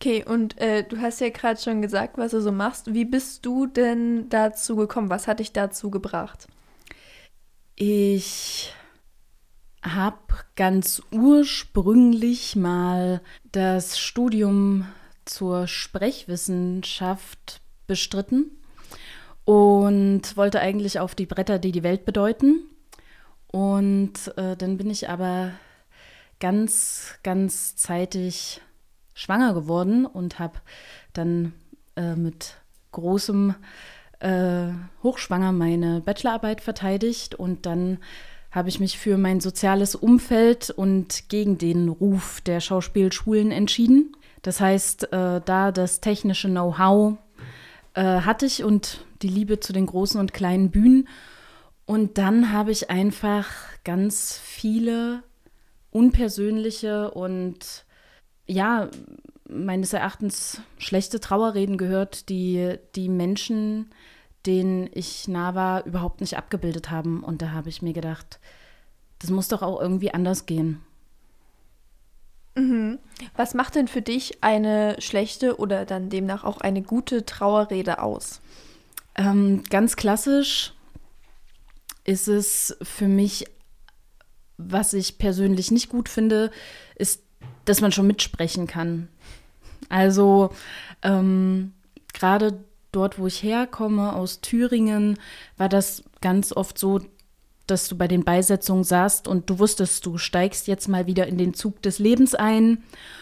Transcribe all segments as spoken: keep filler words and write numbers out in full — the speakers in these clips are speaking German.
Okay, und äh, du hast ja gerade schon gesagt, was du so machst. Wie bist du denn dazu gekommen? Was hat dich dazu gebracht? Ich habe ganz ursprünglich mal das Studium zur Sprechwissenschaft bestritten und wollte eigentlich auf die Bretter, die die Welt bedeuten. Und äh, dann bin ich aber ganz, ganz zeitig schwanger geworden und habe dann äh, mit großem äh, Hochschwanger meine Bachelorarbeit verteidigt und dann habe ich mich für mein soziales Umfeld und gegen den Ruf der Schauspielschulen entschieden. Das heißt, äh, da das technische Know-how äh, hatte ich und die Liebe zu den großen und kleinen Bühnen. Und dann habe ich einfach ganz viele unpersönliche und ja, meines Erachtens schlechte Trauerreden gehört, die die Menschen, denen ich nah war, überhaupt nicht abgebildet haben. Und da habe ich mir gedacht, das muss doch auch irgendwie anders gehen. Mhm. Was macht denn für dich eine schlechte oder dann demnach auch eine gute Trauerrede aus? Ähm, ganz klassisch ist es für mich, was ich persönlich nicht gut finde, ist, dass man schon mitsprechen kann. Also ähm, gerade dort, wo ich herkomme, aus Thüringen, war das ganz oft so, dass du bei den Beisetzungen saßt und du wusstest, du steigst jetzt mal wieder in den Zug des Lebens ein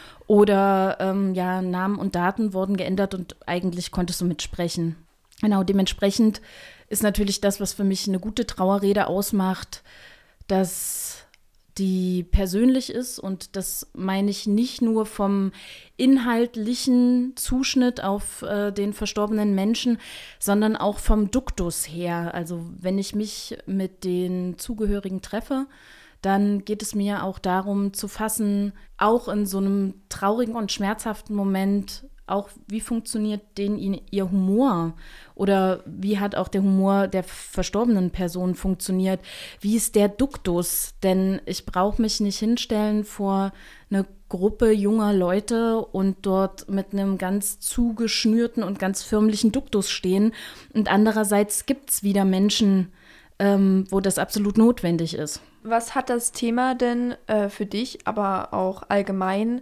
oder ähm, ja, Namen und Daten wurden geändert und eigentlich konntest du mitsprechen. Genau, dementsprechend ist natürlich das, was für mich eine gute Trauerrede ausmacht, dass die persönlich ist und das meine ich nicht nur vom inhaltlichen Zuschnitt auf äh, den verstorbenen Menschen, sondern auch vom Duktus her. Also wenn ich mich mit den Zugehörigen treffe, dann geht es mir auch darum zu fassen, auch in so einem traurigen und schmerzhaften Moment, auch wie funktioniert denen ihr Humor oder wie hat auch der Humor der verstorbenen Person funktioniert, wie ist der Duktus, denn ich brauche mich nicht hinstellen vor eine Gruppe junger Leute und dort mit einem ganz zugeschnürten und ganz förmlichen Duktus stehen und andererseits gibt es wieder Menschen, ähm, wo das absolut notwendig ist. Was hat das Thema denn äh, für dich, aber auch allgemein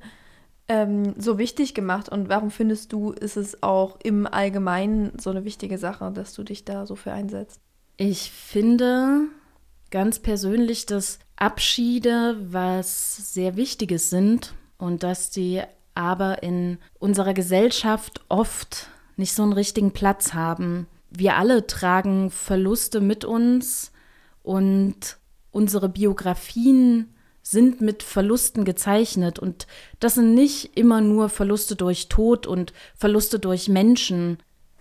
ähm, so wichtig gemacht und warum findest du, ist es auch im Allgemeinen so eine wichtige Sache, dass du dich da so für einsetzt? Ich finde ganz persönlich, dass Abschiede was sehr Wichtiges sind und dass die aber in unserer Gesellschaft oft nicht so einen richtigen Platz haben. Wir alle tragen Verluste mit uns und unsere Biografien sind mit Verlusten gezeichnet und das sind nicht immer nur Verluste durch Tod und Verluste durch Menschen.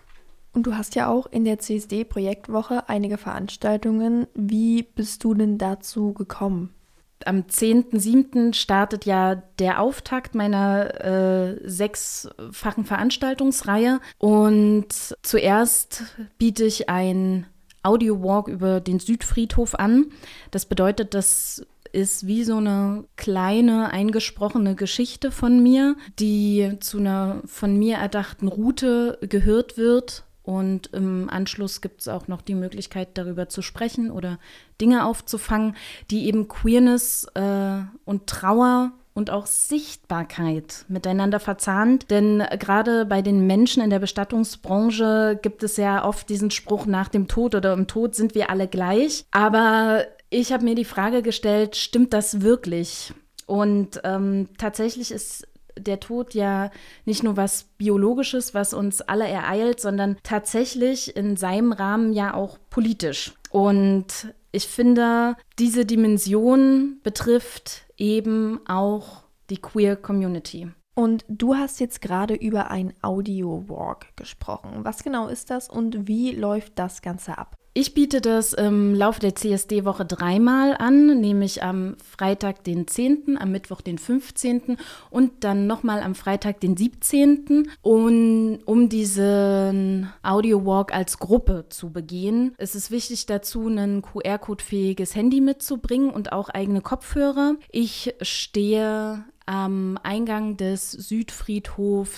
Und du hast ja auch in der C S D-Projektwoche einige Veranstaltungen. Wie bist du denn dazu gekommen? Am zehnten siebten startet ja der Auftakt meiner äh, sechsfachen Veranstaltungsreihe und zuerst biete ich ein Audio-Walk über den Südfriedhof an. Das bedeutet, das ist wie so eine kleine, eingesprochene Geschichte von mir, die zu einer von mir erdachten Route gehört wird. Und im Anschluss gibt es auch noch die Möglichkeit, darüber zu sprechen oder Dinge aufzufangen, die eben Queerness äh, und Trauer und auch Sichtbarkeit miteinander verzahnt. Denn gerade bei den Menschen in der Bestattungsbranche gibt es ja oft diesen Spruch, nach dem Tod oder im Tod sind wir alle gleich. Aber ich habe mir die Frage gestellt, stimmt das wirklich? Und ähm, tatsächlich ist der Tod ja nicht nur was Biologisches, was uns alle ereilt, sondern tatsächlich in seinem Rahmen ja auch politisch. Und ich finde, diese Dimension betrifft eben auch die Queer Community. Und du hast jetzt gerade über ein Audio-Walk gesprochen. Was genau ist das und wie läuft das Ganze ab? Ich biete das im Laufe der C S D-Woche dreimal an, nämlich am Freitag den zehnten, am Mittwoch den fünfzehnten und dann nochmal am Freitag den siebzehnten. Und um diesen Audio-Walk als Gruppe zu begehen, ist es wichtig dazu, ein Q R-Code-fähiges Handy mitzubringen und auch eigene Kopfhörer. Ich stehe am Eingang des Südfriedhofs